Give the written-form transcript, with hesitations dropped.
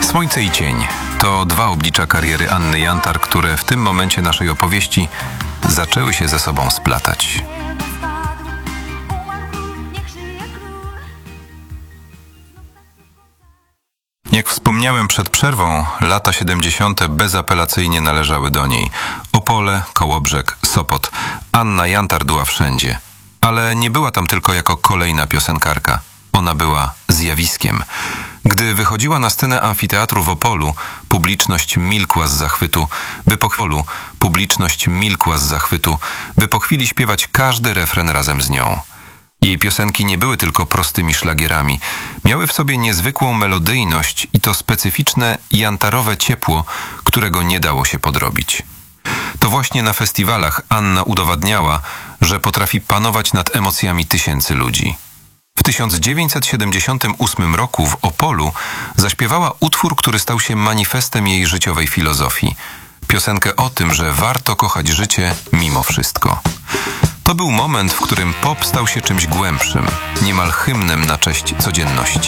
Słońce i cień to dwa oblicza kariery Anny Jantar, które w tym momencie naszej opowieści zaczęły się ze sobą splatać. Jak wspomniałem przed przerwą, lata 70. bezapelacyjnie należały do niej. Opole, Kołobrzeg, Sopot. Anna Jantar była wszędzie. Ale nie była tam tylko jako kolejna piosenkarka. Ona była zjawiskiem. Gdy wychodziła na scenę amfiteatru w Opolu, publiczność milkła z zachwytu, by po chwili śpiewać każdy refren razem z nią. Jej piosenki nie były tylko prostymi szlagierami. Miały w sobie niezwykłą melodyjność i to specyficzne jantarowe ciepło, którego nie dało się podrobić. To właśnie na festiwalach Anna udowadniała, że potrafi panować nad emocjami tysięcy ludzi. W 1978 roku w Opolu zaśpiewała utwór, który stał się manifestem jej życiowej filozofii. Piosenkę o tym, że warto kochać życie mimo wszystko. To był moment, w którym pop stał się czymś głębszym, niemal hymnem na cześć codzienności.